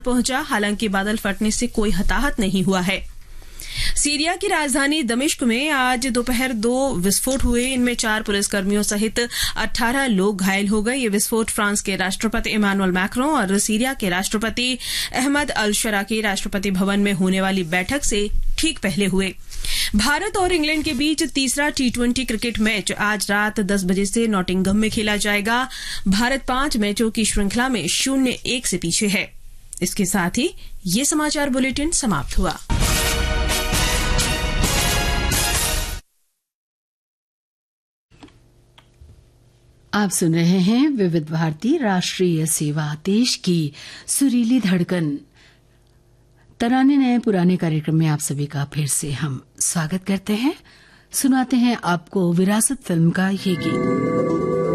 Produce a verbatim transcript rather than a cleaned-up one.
पहुंचा। हालांकि बादल फटने से कोई हताहत नहीं हुआ है। सीरिया की राजधानी दमिश्क में आज दोपहर दो विस्फोट हुए। इनमें चार पुलिसकर्मियों सहित अठारह लोग घायल हो गए। ये विस्फोट फ्रांस के राष्ट्रपति इमानुएल मैक्रों और सीरिया के राष्ट्रपति अहमद अल शरा के राष्ट्रपति भवन में होने वाली बैठक से ठीक पहले हुए। भारत और इंग्लैंड के बीच तीसरा टी ट्वेंटी क्रिकेट मैच आज रात दस बजे से नॉटिंघम में खेला जाएगा। भारत पांच मैचों की श्रृंखला में शून्य एक से पीछे है। इसके साथ ही ये समाचार बुलेटिन समाप्त हुआ। आप सुन रहे हैं विविध भारती राष्ट्रीय सेवा, देश की सुरीली धड़कन। तराने नए पुराने कार्यक्रम में आप सभी का फिर से हम स्वागत करते हैं। सुनाते हैं आपको विरासत फिल्म का ये गीत।